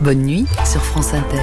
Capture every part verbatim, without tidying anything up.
Bonne nuit sur France Inter.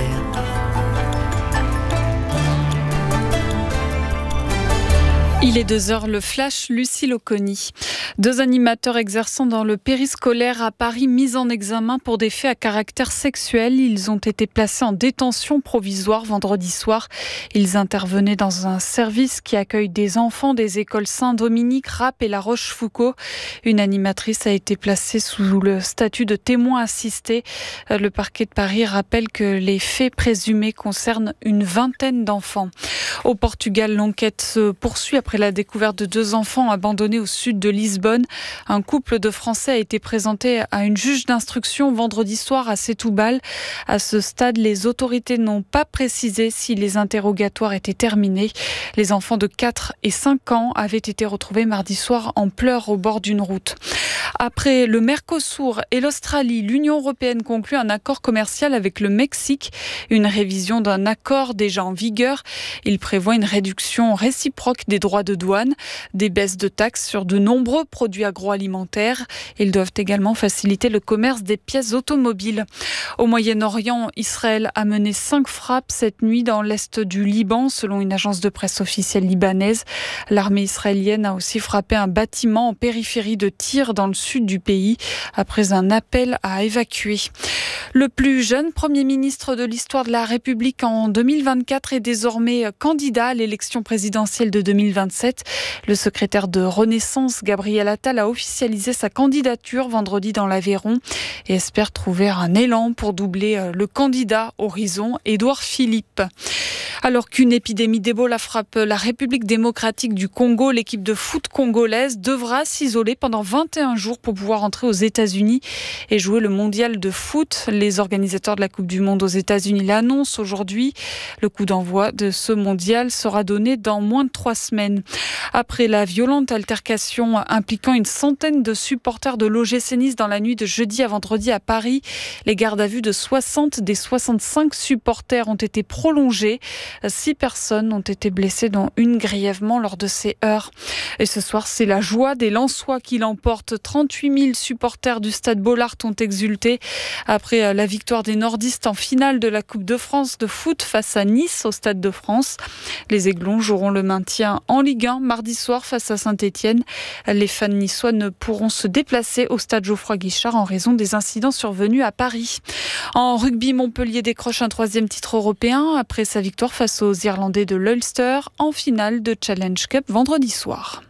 Il est deux heures, le flash, Lucille Oconi. Deux animateurs exerçant dans le périscolaire à Paris mis en examen pour des faits à caractère sexuel. Ils ont été placés en détention provisoire vendredi soir. Ils intervenaient dans un service qui accueille des enfants des écoles Saint-Dominique, Rapp et La Rochefoucauld. Une animatrice a été placée sous le statut de témoin assisté. Le parquet de Paris rappelle que les faits présumés concernent une vingtaine d'enfants. Au Portugal, l'enquête se poursuit après la découverte de deux enfants abandonnés au sud de Lisbonne. Un couple de Français a été présenté à une juge d'instruction vendredi soir à Setúbal. À ce stade, les autorités n'ont pas précisé si les interrogatoires étaient terminés. Les enfants de quatre et cinq ans avaient été retrouvés mardi soir en pleurs au bord d'une route. Après le Mercosur et l'Australie, l'Union européenne conclut un accord commercial avec le Mexique, une révision d'un accord déjà en vigueur. Il prévoit une réduction réciproque des droits de douane, des baisses de taxes sur de nombreux produits agroalimentaires. Ils doivent également faciliter le commerce des pièces automobiles. Au Moyen-Orient, Israël a mené cinq frappes cette nuit dans l'est du Liban, selon une agence de presse officielle libanaise. L'armée israélienne a aussi frappé un bâtiment en périphérie de Tyr, dans le sud du pays, après un appel à évacuer. Le plus jeune Premier ministre de l'histoire de la République en deux mille vingt-quatre est désormais candidat à l'élection présidentielle de deux mille vingt-sept. Le secrétaire de Renaissance, Gabriel Attal, a officialisé sa candidature vendredi dans l'Aveyron et espère trouver un élan pour doubler le candidat Horizon, Édouard Philippe. Alors qu'une épidémie d'Ebola frappe la République démocratique du Congo, l'équipe de foot congolaise devra s'isoler pendant vingt et un jours pour pouvoir entrer aux États-Unis et jouer le mondial de foot. Les organisateurs de la Coupe du Monde aux États-Unis l'annoncent aujourd'hui. Le coup d'envoi de ce mondial sera donné dans moins de trois semaines. Après la violente altercation impliquant une centaine de supporters de l'O G C Nice dans la nuit de jeudi à vendredi à Paris, les gardes à vue de soixante des soixante-cinq supporters ont été prolongés. Six personnes ont été blessées, dont une grièvement lors de ces heurts. Et ce soir, c'est la joie des Lensois qui l'emportent. trente-huit mille supporters du stade Bollaert ont exulté après la victoire des nordistes en finale de la Coupe de France de foot face à Nice au Stade de France. Les Aiglons joueront le maintien en Ligue un mardi soir face à Saint-Étienne. Les fans niçois ne pourront se déplacer au stade Geoffroy-Guichard en raison des incidents survenus à Paris. En rugby, Montpellier décroche un troisième titre européen après sa victoire face aux Irlandais de l'Ulster en finale de Challenge Cup vendredi soir.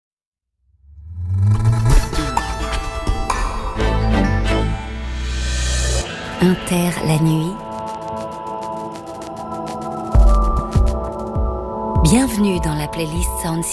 Inter la nuit. Bienvenue dans la playlist Sound